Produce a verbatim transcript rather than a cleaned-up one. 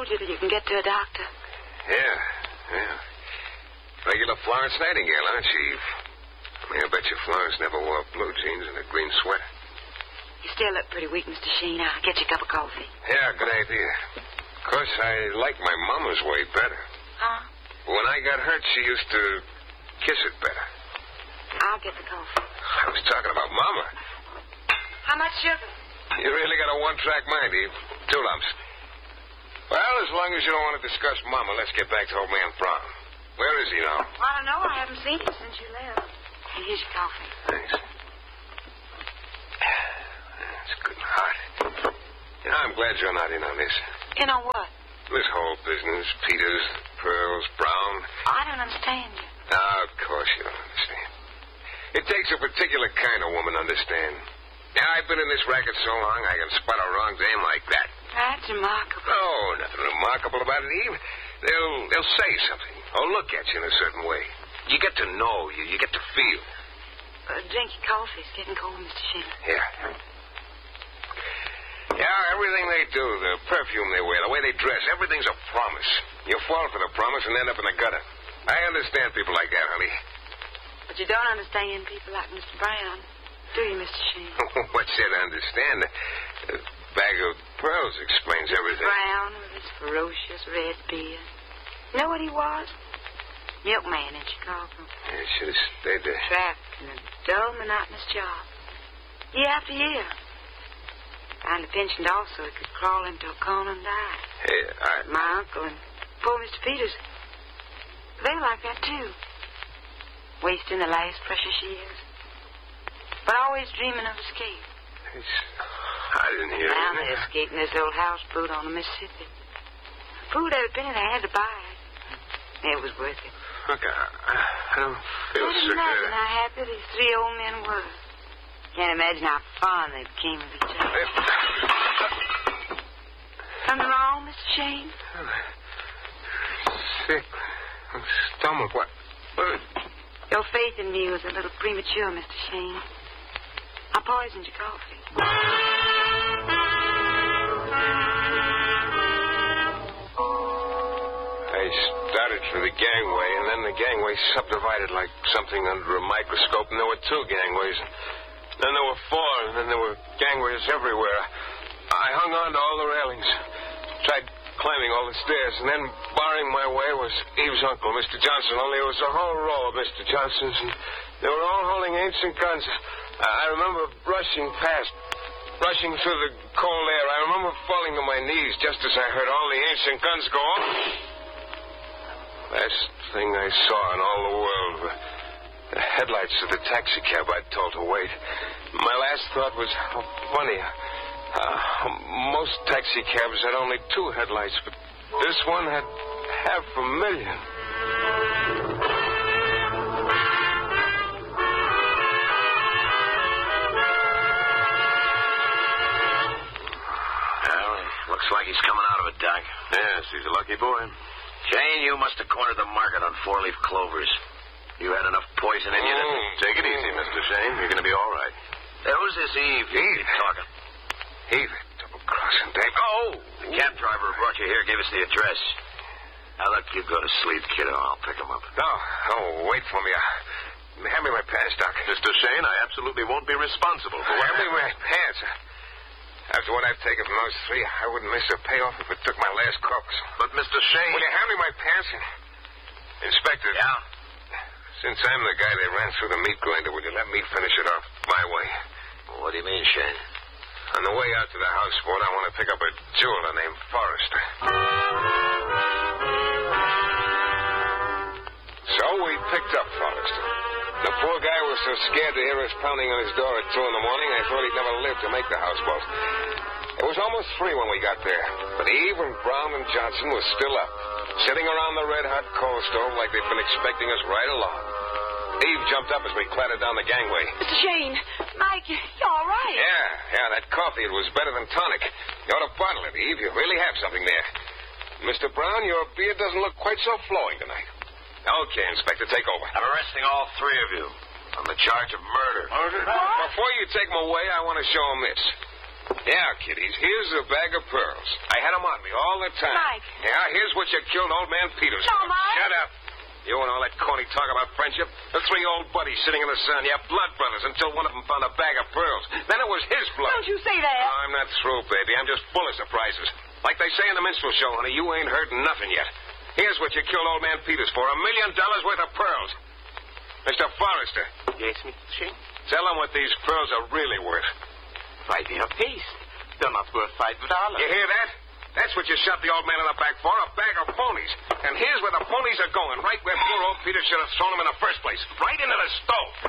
told you that you can get to a doctor? Yeah, yeah. Regular Florence Nightingale, aren't she, Eve? I mean, I bet you Florence never wore blue jeans and a green sweater. You still look pretty weak, Mister Sheen. I'll get you a cup of coffee. Yeah, good idea. Of course, I like my mama's way better. Huh? When I got hurt, she used to kiss it better. I'll get the coffee. I was talking about Mama. How much sugar? You really got a one-track mind, Eve. Two lumps. Well, as long as you don't want to discuss Mama, let's get back to old man Brown. Where is he now? I don't know. I haven't seen him since you left. And here's your coffee. Thanks. It's good and hot. You know, I'm glad you're not in on this. You know what? This whole business, Peters, Pearls, Brown. I don't understand you. Oh, of course you don't understand. It takes a particular kind of woman to understand. Now, I've been in this racket so long, I can spot a wrong dame like that. That's remarkable. Oh, nothing remarkable about it, Eve. They'll they'll say something or look at you in a certain way. You get to know, you, you get to feel. Uh, drink your coffee. It's getting cold, Mister Sheen. Yeah. Yeah, everything they do, the perfume they wear, the way they dress, everything's a promise. You fall for the promise and end up in the gutter. I understand people like that, honey. But you don't understand people like Mister Brown, do you, Mister Sheen? What's there to understand? A bag of pearls explains everything. Brown with his ferocious red beard. You know what he was? Milkman in Chicago. Yeah, should have stayed there. Trapped in a dull, monotonous job. Year after year. Finally pensioned also, he could crawl into a corner and die. Hey, I... My uncle and poor Mister Peters, they were like that, too. Wasting the last precious years. But always dreaming of escape. It's... I didn't hear Now it. they escaped in this old houseboat on the Mississippi. Food every penny they had to buy it. It was worth it. Look, I, I don't feel Can't so imagine good. how happy these three old men were. Can't imagine how fond they became of each other. Something wrong, Mister Shane? Sick. Stomach. What? what? Your faith in me was a little premature, Mister Shane. I poisoned your coffee. I started for the gangway, and then the gangway subdivided like something under a microscope, and there were two gangways. Then there were four, and then there were gangways everywhere. I hung on to all the railings, tried climbing all the stairs, and then barring my way was Eve's uncle, Mister Johnson, only it was a whole row of Mister Johnsons, and they were all holding ancient guns. I remember rushing past, rushing through the cold air. I remember falling to my knees just as I heard all the ancient guns go off. Last thing I saw in all the world were the headlights of the taxi cab I'd told to wait. My last thought was how funny. Uh, most taxi cabs had only two headlights, but this one had half a million. Well, looks like he's coming out of it, Doc. Yes, he's a lucky boy. Shane, you must have cornered the market on four-leaf clovers. You had enough poison in you to... Mm, take it easy, Mister Shane. You're going to be all right. Hey, who's this Eve? Eve? Talking. Eve, double-crossing Dave. Oh! The cab driver who brought you here gave us the address. Now, let you go to sleep, kiddo. I'll pick him up. No, oh, wait for me. Uh, hand me my pants, Doc. Mister Shane, I absolutely won't be responsible for what Hand me happened. my pants. After what I've taken from those three, I wouldn't miss a payoff if it took my last corpus. But, Mister Shane... Will you hand me my pants? Inspector. Yeah? Since I'm the guy that ran through the meat grinder, will you let me finish it off my way? Well, what do you mean, Shane? On the way out to the houseboat, I want to pick up a jeweler named Forrester. So we picked up Forrester. The poor guy was so scared to hear us pounding on his door at two in the morning, I thought he'd never live to make the houseboat. It was almost three when we got there, but Eve and Brown and Johnson were still up, sitting around the red-hot coal stove like they'd been expecting us right along. Eve jumped up as we clattered down the gangway. Mister Shane, Mike, you're all right. Yeah, yeah, that coffee, it was better than tonic. You ought to bottle it, Eve. You really have something there. Mister Brown, your beard doesn't look quite so flowing tonight. Okay, Inspector, take over. I'm arresting all three of you on the charge of murder. Murder? Before you take them away, I want to show them this. Yeah, kiddies, here's a bag of pearls. I had 'em on me all the time. Mike. Yeah, here's what you killed old man Peters No, for. Mike. Shut up. You and all that corny talk about friendship. The three old buddies sitting in the sun. Yeah, blood brothers until one of them found a bag of pearls. Then it was his blood. Don't you say that. Oh, I'm not through, baby. I'm just full of surprises. Like they say in the minstrel show, honey, you ain't heard nothing yet. Here's what you killed old man Peters for. A million dollars worth of pearls. Mister Forrester. Yes, Mister Shane? Tell them what these pearls are really worth. Five in a piece. They're not worth five dollars. You hear that? That's what you shot the old man in the back for, a bag of ponies. And here's where the ponies are going, right where poor old Peter should have thrown them in the first place. Right into the stove.